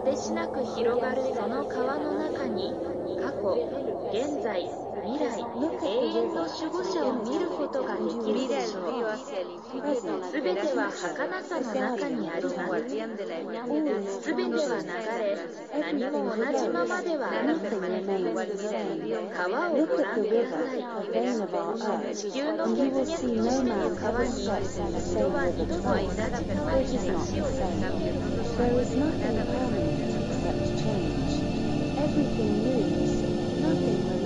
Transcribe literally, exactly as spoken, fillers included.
てしなく広がるその川の中に、過去、現在、未来、永遠の守護者を見ることができるでしょう。すべては儚さの中にあります。すべては流れ、何も同じままではありません。川をご覧ください。地球の血液としての川に、人は二度と同じ川に足を踏み入れることは There is nothing permanent except change. Everything moves, nothing remains.